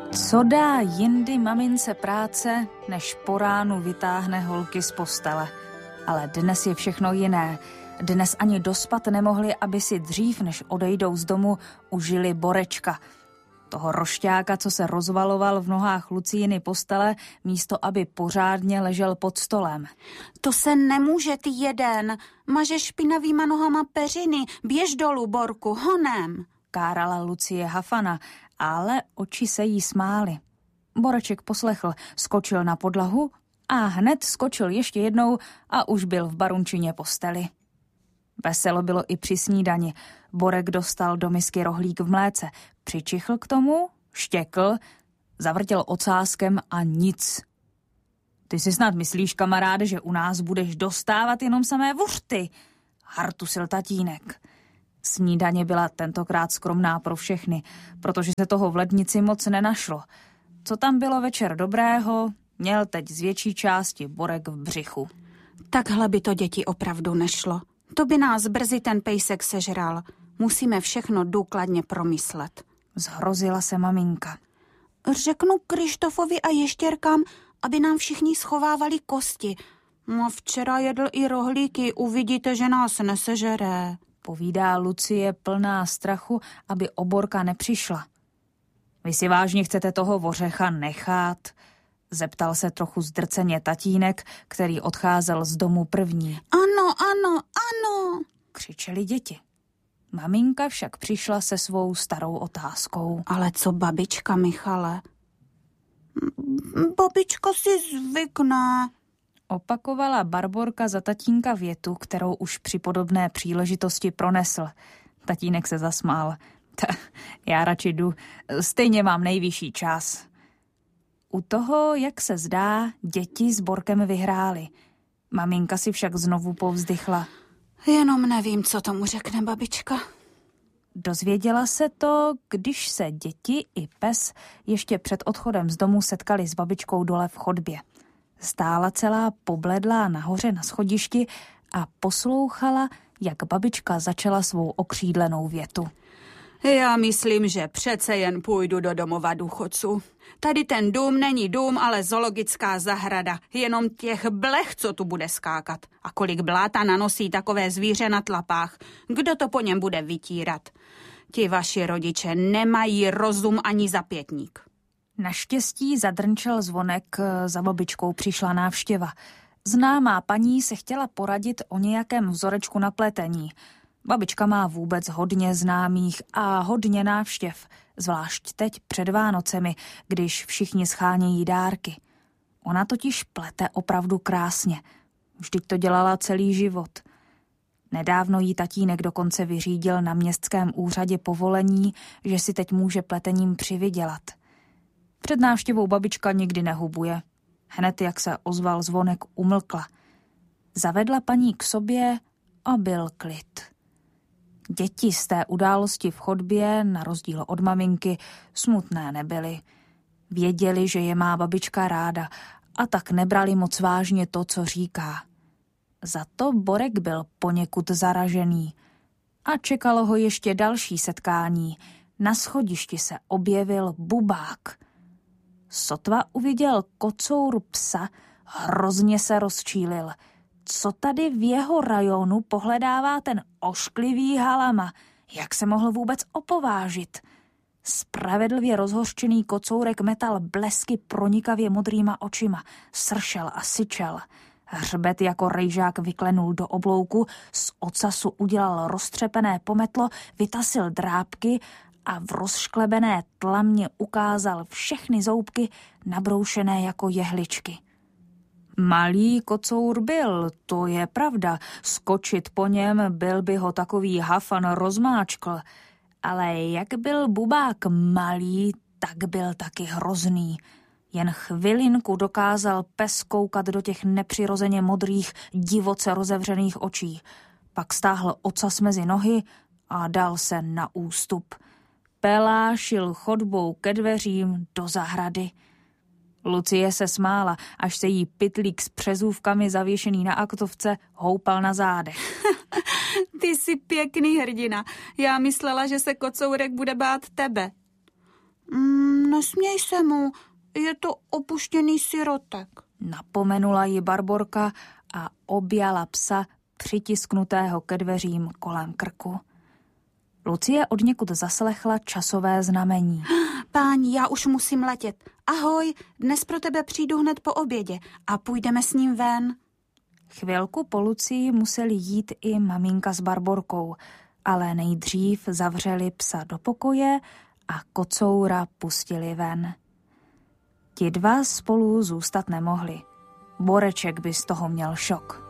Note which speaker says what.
Speaker 1: Co dá jindy mamince práce, než po ránu vytáhne holky z postele. Ale dnes je všechno jiné. Dnes ani dospat nemohli, aby si dřív, než odejdou z domu, užili Borečka. Toho rošťáka, co se rozvaloval v nohách Luciiny postele, místo aby pořádně ležel pod stolem.
Speaker 2: To se nemůže, ty jeden. Mažeš špinavýma nohama peřiny. Běž dolů, Borku, honem.
Speaker 1: Kárala Lucie Hafana, ale oči se jí smály. Boreček poslechl, skočil na podlahu a hned skočil ještě jednou a už byl v barunčině posteli. Veselo bylo i při snídani. Borek dostal do misky rohlík v mléce, přičichl k tomu, štěkl, zavrtěl ocáskem a nic. Ty si snad myslíš, kamaráde, že u nás budeš dostávat jenom samé vuřty, hartusil tatínek. Snídaně byla tentokrát skromná pro všechny, protože se toho v lednici moc nenašlo. Co tam bylo večer dobrého, měl teď z větší části Borek v břichu.
Speaker 2: Takhle by to děti opravdu nešlo. To by nás brzy ten pejsek sežral. Musíme všechno důkladně promyslet.
Speaker 1: Zhrozila se maminka.
Speaker 2: Řeknu Krištofovi a ještěrkám, aby nám všichni schovávali kosti. No, včera jedl i rohlíky, uvidíte, že nás nesežere.
Speaker 1: Povídá Lucie plná strachu, aby Oborka nepřišla. Vy si vážně chcete toho vořecha nechat? Zeptal se trochu zdrceně tatínek, který odcházel z domu první.
Speaker 2: Ano, ano, ano,
Speaker 1: křičeli děti. Maminka však přišla se svou starou otázkou.
Speaker 2: Ale co babička, Michale? Babička si zvykne,
Speaker 1: opakovala Barborka za tatínka větu, kterou už při podobné příležitosti pronesl. Tatínek se zasmál. Já radši jdu, stejně mám nejvyšší čas. U toho, jak se zdá, děti s Borkem vyhrály. Maminka si však znovu povzdychla.
Speaker 2: Jenom nevím, co tomu řekne babička.
Speaker 1: Dozvěděla se to, když se děti i pes ještě před odchodem z domu setkali s babičkou dole v chodbě. Stála celá pobledlá nahoře na schodišti a poslouchala, jak babička začala svou okřídlenou větu.
Speaker 2: Já myslím, že přece jen půjdu do domova důchodců. Tady ten dům není dům, ale zoologická zahrada. Jenom těch blech, co tu bude skákat. A kolik bláta nanosí takové zvíře na tlapách. Kdo to po něm bude vytírat? Ti vaši rodiče nemají rozum ani za pětník.
Speaker 1: Naštěstí zadrnčel zvonek, za babičkou přišla návštěva. Známá paní se chtěla poradit o nějakém vzorečku na pletení. Babička má vůbec hodně známých a hodně návštěv, zvlášť teď před Vánocemi, když všichni schánějí dárky. Ona totiž plete opravdu krásně. Vždyť to dělala celý život. Nedávno jí tatínek dokonce vyřídil na městském úřadě povolení, že si teď může pletením přivydělat. Před návštěvou babička nikdy nehubuje. Hned jak se ozval zvonek, umlkla. Zavedla paní k sobě a byl klid. Děti z té události v chodbě, na rozdíl od maminky, smutné nebyly. Věděli, že je má babička ráda a tak nebrali moc vážně to, co říká. Za to Borek byl poněkud zaražený. A čekalo ho ještě další setkání. Na schodišti se objevil bubák. Sotva uviděl kocour psa, hrozně se rozčílil. Co tady v jeho rajonu pohledává ten ošklivý halama? Jak se mohl vůbec opovážit? Spravedlivě rozhořčený kocourek metal blesky pronikavě modrýma očima, sršel a syčel. Hřbet jako rejžák vyklenul do oblouku, z ocasu udělal roztřepené pometlo, vytasil drápky a v rozšklebené tlamě ukázal všechny zoubky nabroušené jako jehličky. Malý kocour byl, to je pravda, skočit po něm byl by ho takový Hafan rozmáčkl, ale jak byl bubák malý, tak byl taky hrozný. Jen chvilinku dokázal pes koukat do těch nepřirozeně modrých, divoce rozevřených očí. Pak stáhl ocas mezi nohy a dal se na ústup. Pelášil chodbou ke dveřím do zahrady. Lucie se smála, až se jí pytlík s přezůvkami zavěšený na aktovce houpal na zádech.
Speaker 2: Ty jsi pěkný hrdina. Já myslela, že se kocourek bude bát tebe. Nesměj se mu, je to opuštěný sirotek.
Speaker 1: Napomenula ji Barborka a objala psa přitisknutého ke dveřím kolem krku. Lucie odněkud zaslechla časové znamení.
Speaker 2: Páni, já už musím letět. Ahoj, dnes pro tebe přijdu hned po obědě a půjdeme s ním ven.
Speaker 1: Chvilku po Lucii museli jít i maminka s Barborkou, ale nejdřív zavřeli psa do pokoje a kocoura pustili ven. Ti dva spolu zůstat nemohli. Boreček by z toho měl šok.